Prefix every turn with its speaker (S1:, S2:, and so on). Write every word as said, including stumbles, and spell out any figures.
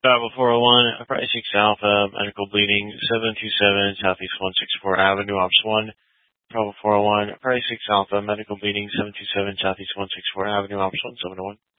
S1: Bravo four oh one, Price six Alpha, Medical Bleeding, seven two seven, Southeast one sixty-four Avenue, Ops one. Bravo four oh one, Price six Alpha, Medical Bleeding, seven two seven, Southeast one sixty-four Avenue, Ops one seven oh one.